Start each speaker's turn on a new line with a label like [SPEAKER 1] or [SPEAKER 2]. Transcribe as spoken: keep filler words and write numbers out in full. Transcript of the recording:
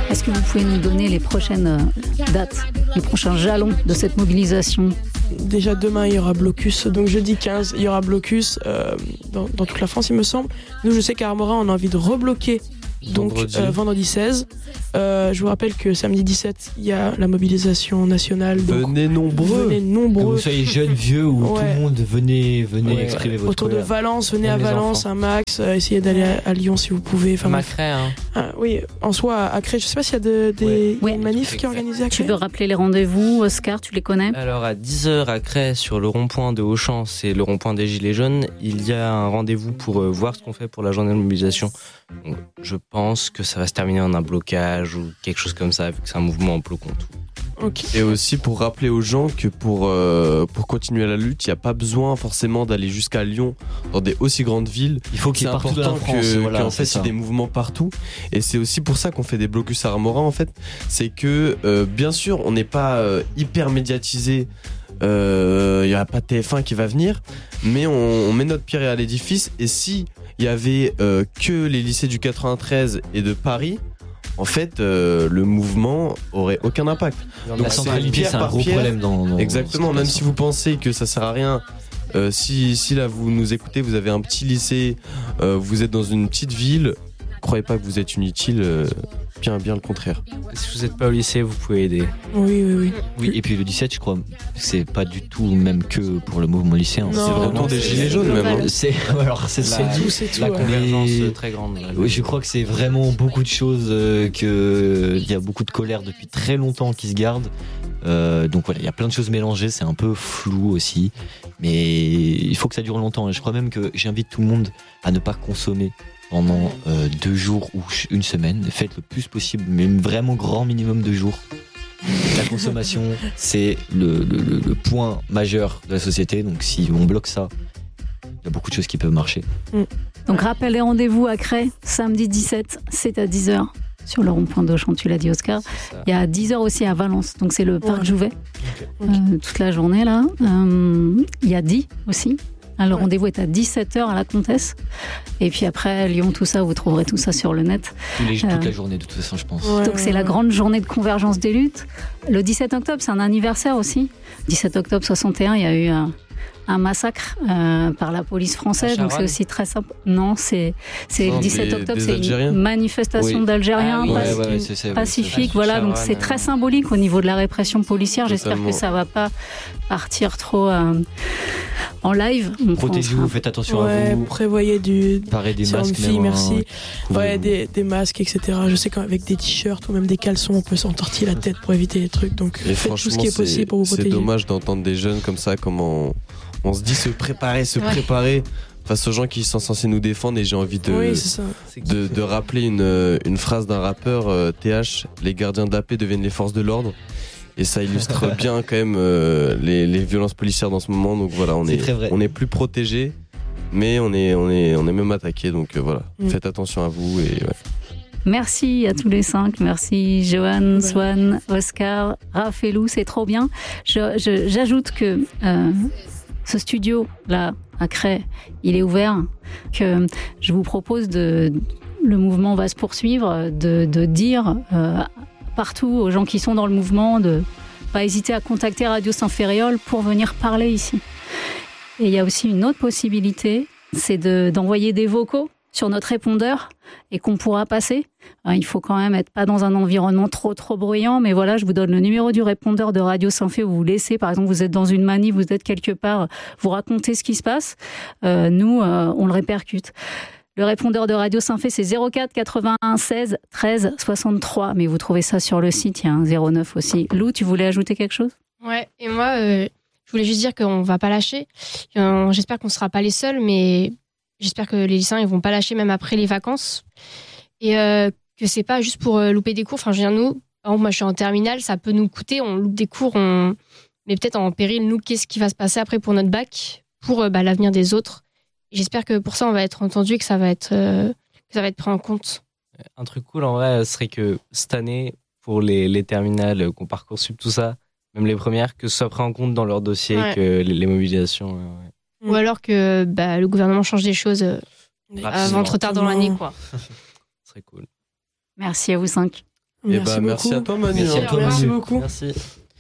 [SPEAKER 1] Est-ce que vous pouvez nous donner les prochaines dates, les prochains jalons de cette mobilisation ?
[SPEAKER 2] Déjà demain il y aura blocus, donc jeudi quinze il y aura blocus euh, dans, dans toute la France il me semble. Nous je sais qu'à Armora on a envie de rebloquer donc vendredi, euh, vendredi seize. Euh, je vous rappelle que samedi dix-sept il y a la mobilisation nationale. Donc
[SPEAKER 3] venez nombreux.
[SPEAKER 2] Venez nombreux.
[SPEAKER 4] Que vous soyez jeunes, vieux ou
[SPEAKER 2] ouais.
[SPEAKER 4] tout le monde, venez, venez
[SPEAKER 2] ouais.
[SPEAKER 4] exprimer votre
[SPEAKER 2] Autour
[SPEAKER 4] colère.
[SPEAKER 2] de Valence, venez
[SPEAKER 4] Même
[SPEAKER 2] à Valence,
[SPEAKER 4] enfants.
[SPEAKER 2] à Max, euh, essayez d'aller à, à Lyon si vous pouvez.
[SPEAKER 5] Enfin, à Cré, hein.
[SPEAKER 2] Ah, oui, en soi à Cré, je sais pas s'il y a de, des
[SPEAKER 1] ouais.
[SPEAKER 2] manifs ouais. qui sont organisés à Cré.
[SPEAKER 1] Tu veux rappeler les rendez-vous, Oscar, tu les connais ?
[SPEAKER 5] Alors à dix heures à Cré, sur le rond-point de Auchan, c'est le rond-point des Gilets jaunes, il y a un rendez-vous pour euh, voir ce qu'on fait pour la journée de mobilisation. Donc, je pense que ça va se terminer en un blocage ou quelque chose comme ça, vu que c'est un mouvement en bloquant tout.
[SPEAKER 3] Okay. Et aussi pour rappeler aux gens que pour, euh, pour continuer la lutte, il n'y a pas besoin forcément d'aller jusqu'à Lyon, dans des aussi grandes villes.
[SPEAKER 4] Il faut qu'il y ait partout
[SPEAKER 3] important
[SPEAKER 4] dans la France,
[SPEAKER 3] que,
[SPEAKER 4] voilà,
[SPEAKER 3] qu'en fait il y ait des mouvements partout. Et c'est aussi pour ça qu'on fait des blocus à Armora en fait. C'est que euh, bien sûr on n'est pas euh, hyper médiatisé. Il euh, n'y a pas T F un qui va venir, mais on, on met notre pierre à l'édifice. Et si il y avait euh, que les lycées du quatre-vingt-treize et de Paris, en fait, euh, le mouvement aurait aucun impact.
[SPEAKER 4] Donc la centralité, c'est un gros pierre. problème dans, dans
[SPEAKER 3] Exactement. Même si vous pensez que ça sert à rien, euh, si si là vous nous écoutez, vous avez un petit lycée, euh, vous êtes dans une petite ville, croyez pas que vous êtes inutile. Euh, bien bien le contraire.
[SPEAKER 5] Si vous n'êtes pas au lycée, vous pouvez aider.
[SPEAKER 2] Oui, oui, oui.
[SPEAKER 4] Oui, et puis le dix-sept, je crois, c'est pas du tout même que pour le mouvement lycéen.
[SPEAKER 2] Non,
[SPEAKER 4] c'est vraiment
[SPEAKER 3] des gilets jaunes même. Hein.
[SPEAKER 4] C'est alors c'est,
[SPEAKER 5] la,
[SPEAKER 4] c'est
[SPEAKER 2] tout, c'est tout.
[SPEAKER 5] La
[SPEAKER 2] ouais.
[SPEAKER 5] convergence Mais... très grande. Là,
[SPEAKER 4] oui, je crois que c'est vraiment beaucoup de choses euh, que il y a beaucoup de colère depuis très longtemps qui se gardent. Euh, donc voilà, il y a plein de choses mélangées, c'est un peu flou aussi, mais il faut que ça dure longtemps. Et je crois même que j'invite tout le monde à ne pas consommer pendant euh, deux jours ou une semaine. Faites le plus possible, mais vraiment grand minimum de jours. La consommation, c'est le, le, le, le point majeur de la société. Donc si on bloque ça, il y a beaucoup de choses qui peuvent marcher.
[SPEAKER 1] Donc rappel les rendez-vous à Cré, samedi dix-sept, c'est à dix heures. Sur le rond-point d'Auchan, tu l'as dit Oscar. Il y a dix heures aussi à Valence, donc c'est le parc ouais. Jouvet. Okay. Euh, toute la journée là. Euh, il y a dix aussi. Le ouais. rendez-vous est à dix-sept heures à la Comtesse. Et puis après, Lyon, tout ça, vous trouverez tout ça sur le net.
[SPEAKER 4] Tous les, euh, toute la journée, de toute façon, je pense.
[SPEAKER 1] Ouais, Donc, c'est ouais. la grande journée de convergence des luttes. Le dix-sept octobre, c'est un anniversaire aussi. dix-sept octobre soixante et un, il y a eu un, un massacre euh, par la police française. Donc, c'est aussi très simple. Non, c'est, c'est non, le dix-sept des, octobre, des c'est Algériens. Une manifestation oui. d'Algériens ah, oui. pacifiques. Ouais, ouais, c'est, c'est, pacifique, c'est, voilà. Donc, c'est très symbolique au niveau de la répression policière. Totalement. J'espère que ça ne va pas partir trop euh, en live.
[SPEAKER 4] Protégez-vous, faites attention
[SPEAKER 2] ouais,
[SPEAKER 4] à vous.
[SPEAKER 2] Prévoyez du.
[SPEAKER 4] Parez des masques.
[SPEAKER 2] Fille, merci.
[SPEAKER 4] Hein,
[SPEAKER 2] ouais, des, des masques, et cetera. Je sais qu'avec des t-shirts ou même des caleçons, on peut s'entortiller la tête pour éviter les trucs. Donc,
[SPEAKER 3] et
[SPEAKER 2] faites tout ce qui est possible
[SPEAKER 3] c'est,
[SPEAKER 2] pour vous protéger.
[SPEAKER 3] C'est dommage d'entendre des jeunes comme ça, comment on, on se dit se préparer, se ouais. préparer face aux gens qui sont censés nous défendre. Et j'ai envie de,
[SPEAKER 2] oui, c'est ça.
[SPEAKER 3] de, de rappeler une, une phrase d'un rappeur, euh, T H, les gardiens de la paix deviennent les forces de l'ordre. Et ça illustre bien quand même euh, les, les violences policières dans ce moment. Donc voilà, on
[SPEAKER 4] c'est
[SPEAKER 3] est, on est plus protégés, mais on est, on est, on est même attaqués. Donc euh, voilà, mmh. faites attention à vous. Et, ouais.
[SPEAKER 1] Merci à tous les cinq. Merci Johan, Swan, Oscar, Raph et Lou, c'est trop bien. Je, je, j'ajoute que euh, ce studio là à Cré, il est ouvert. Que je vous propose de, le mouvement va se poursuivre, de, de dire. Euh, partout aux gens qui sont dans le mouvement de pas hésiter à contacter Radio Saint-Ferréol pour venir parler ici. Et il y a aussi une autre possibilité, c'est de, d'envoyer des vocaux sur notre répondeur et qu'on pourra passer. Il faut quand même être pas dans un environnement trop trop bruyant, mais voilà, je vous donne le numéro du répondeur de Radio Saint-Fé où vous laissez, par exemple, vous êtes dans une manif, vous êtes quelque part, vous racontez ce qui se passe. Euh, nous, euh, on le répercute. Le répondeur de Radio Saint-Fé, c'est zéro quatre quatre-vingt-un seize treize soixante-trois. Mais vous trouvez ça sur le site, il y a un zéro neuf aussi. Lou, tu voulais ajouter quelque chose ?
[SPEAKER 6] Ouais, et moi, euh, je voulais juste dire qu'on va pas lâcher. Euh, j'espère qu'on sera pas les seuls, mais j'espère que les lycéens, ils vont pas lâcher même après les vacances. Et euh, que c'est pas juste pour euh, louper des cours. Enfin, je veux dire, nous, par exemple, moi, je suis en terminale, ça peut nous coûter, on loupe des cours, on met peut-être en péril, nous, qu'est-ce qui va se passer après pour notre bac, pour euh, bah, l'avenir des autres. J'espère que pour ça, on va être entendu et que ça va être, euh, que ça va être pris en compte.
[SPEAKER 5] Un truc cool, en vrai, serait que cette année, pour les, les terminales, qu'on Parcoursup, tout ça, même les premières, que ce soit pris en compce dans leur dossier, ouais. que les, les mobilisations... Euh, ouais.
[SPEAKER 6] Ou alors que bah, le gouvernement change des choses euh, avant trop tard dans l'année, quoi.
[SPEAKER 5] Ce serait cool.
[SPEAKER 1] Merci à vous cinq.
[SPEAKER 3] Et bah, merci à toi, Manu.
[SPEAKER 4] Merci, à toi,
[SPEAKER 2] merci
[SPEAKER 4] Manu.
[SPEAKER 2] beaucoup.
[SPEAKER 4] Merci.